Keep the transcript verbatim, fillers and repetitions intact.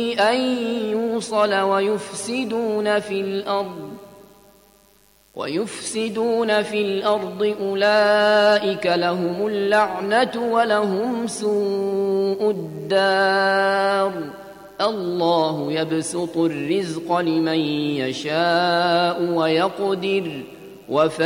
أن يوصل ويفسدون في الأرض ويفسدون في الأرض أولئك لهم اللعنة ولهم سوء الدار الله يبسط الرزق لمن يشاء ويقدر